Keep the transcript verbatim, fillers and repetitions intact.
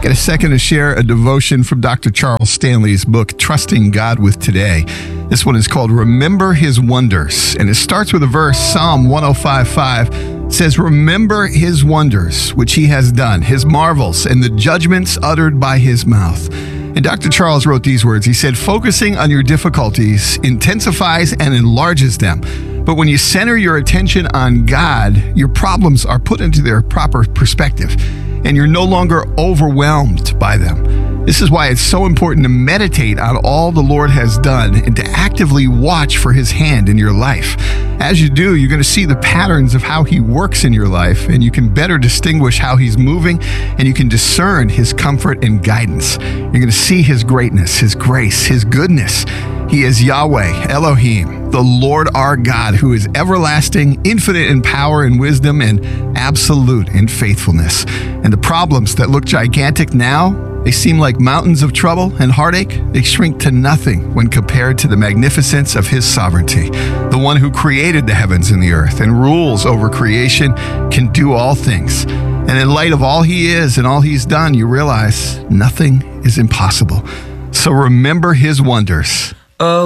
Take a second to share a devotion from Doctor Charles Stanley's book, Trusting God with Today. This one is called Remember His Wonders, and it starts with a verse, Psalm one oh five five. It says, "Remember His wonders, which He has done, His marvels, and the judgments uttered by His mouth." And Doctor Charles wrote these words. He said, "Focusing on your difficulties intensifies and enlarges them. But when you center your attention on God, your problems are put into their proper perspective, and you're no longer overwhelmed by them. This is why it's so important to meditate on all the Lord has done and to actively watch for His hand in your life. As you do, you're going to see the patterns of how He works in your life, and you can better distinguish how He's moving, and you can discern His comfort and guidance. You're going to see His greatness, His grace, His goodness. He is Yahweh, Elohim, the Lord our God, who is everlasting, infinite in power and wisdom, and absolute in faithfulness. And the problems that look gigantic now, they seem like mountains of trouble and heartache. They shrink to nothing when compared to the magnificence of His sovereignty. The one who created the heavens and the earth and rules over creation can do all things. And in light of all He is and all He's done, you realize nothing is impossible. So remember His wonders. Oh.